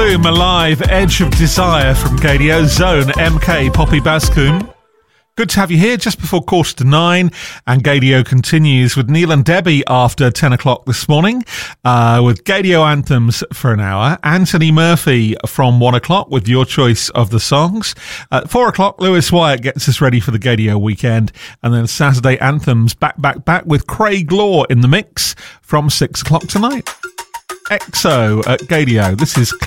Bloom, Alive, Edge of Desire from Gadio, Zone, MK, Poppy Bascoon. Good to have you here just before 9:15, and Gadio continues with Neil and Debbie after 10 o'clock this morning, with Gadio Anthems for an hour. Anthony Murphy from 1 o'clock with your choice of the songs. At 4 o'clock, Lewis Wyatt gets us ready for the Gadio weekend, and then Saturday Anthems back with Craig Law in the mix from 6 o'clock tonight. EXO at Gadio. This is